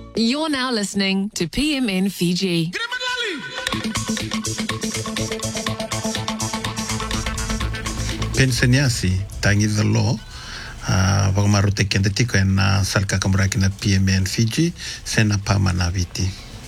You're now listening to PMN Fiji. Pensaniasi tangi the law pagmarutek kenda tiko na salka kamraki na PMN Fiji sena pamana viti.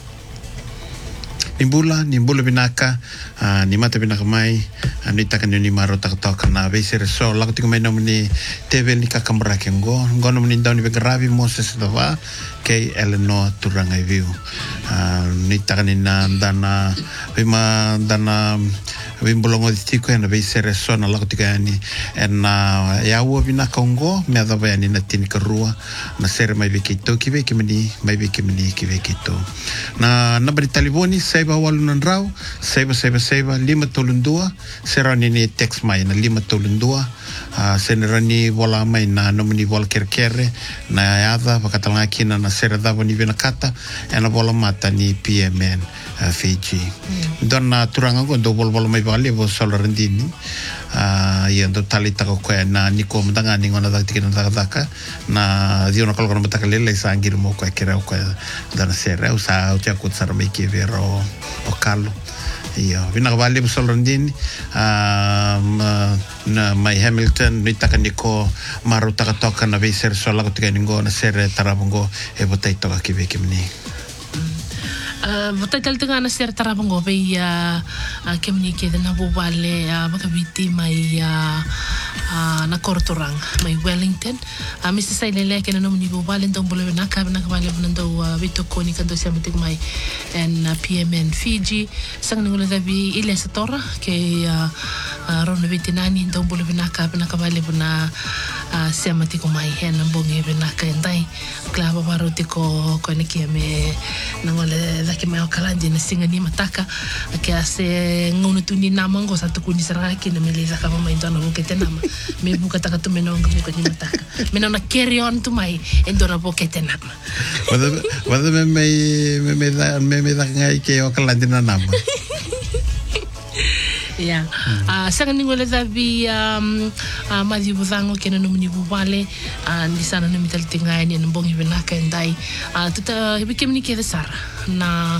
Nimbula binaka ni mata binaka mai ni takan ni maro tak na vesere so laku tiko mai nomni tevel ni kakamraki ngo nomni down ni begravi Moses dava ke Eleanor turanga view ni takan ni dana bima dana Wimbolongo di tiko na vesere so na laku tiko yani na yawo binaka ngo me dava yani na tini karua na sere mai vekito kive kimani mai vekimani kive kito na bari taliboni seba walunan rau seba 532 serani ni text mai na 532 senerani wala mai na nomini wala kerkere na yada pakatanga kina na sera dava ni venakata ena wala mata ni PMN Fiji dona turanga go do wala mai vale vo solarandini yendo talita ko na niko mdanga ni ngona daktikina daka na diona kolgona matakalele sangir mo ko kera ko dana sera usa ucha kutsara mai ke vero o Carlo iyo vina vale vo solarandini na mai Hamilton ni takaniko maru takatoka na veser sola ko tikaningo na sera tarabongo e botai toka kivekimni Votai tanga na ser tarabango be kemni ke na bobale bakabiti mai na Kortorang mai Wellington Mr. Sailele ke na nomni bobale ndong bole na ka na bale ndo vitoko ni kando siamatik mai en PMN Fiji sang ngula dabi ile satora ke ron vitinani ndong bole na ka bale na siamatik mai hen mbonge na ka ndai klaba barotiko ko ne ke me nangole ke mai okalandi na singa ni mataka ke ase ngono tuni namango sa tukuni saraki na meleza kama mai ndona bukete nama me buka taka tu menonga buka ni mataka menona carry on tu mai endona bukete nama wada me da ngai ke okalandi na nama ya sanga ningole davi madi budango ke no muni bubale ndi sana no mital tinga ni mbongi benaka ndai tuta bikemni ke sara na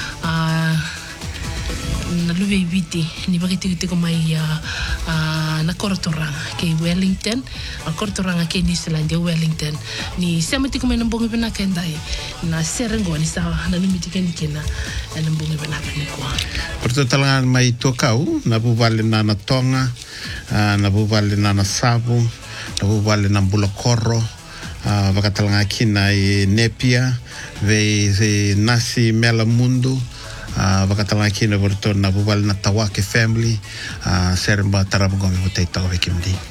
luwe viti ni bakiti ko mai na Kortorang ke Wellington Kortorang ke New Zealand Wellington ni semati ko mai mbongi benaka ndai na serengo ni sa na limiti ke ni kena na mbongi benaka ni kwa Pertotalangan mai tokau na buvale na Tonga na buvale na Sabu na buvale na Bulokoro vakatalanga kina e Nepia ve nasi mela mundu vakatalanga kina vorto na buvale na Tawake family serba tarabongo me botei tawa kimdi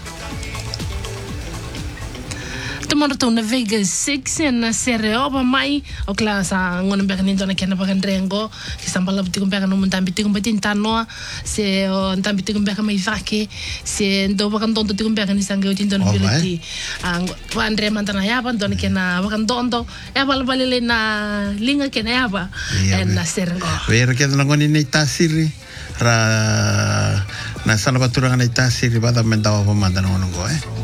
Tomorrow na Vegas 6 na sere oba mai o klasa ngona beka ni dona kena baka ndrengo ki sambala butikum beka no muntambi tikum batin tanoa se o ntambi tikum beka mai vake se ndo baka ndondo tikum beka ni sange o tindona biliti wa andre mantana yaba dona kena baka ndondo e balbalele na linga kena yaba na serengo ver ke dona ngoni nei tasiri ra na sana baturanga nei tasiri bada mendawa pamanda no ngo